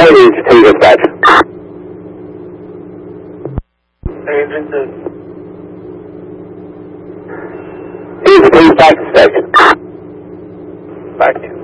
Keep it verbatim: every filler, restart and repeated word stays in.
Agent two dispatch. Agent two. Agent two, back to station. Back in.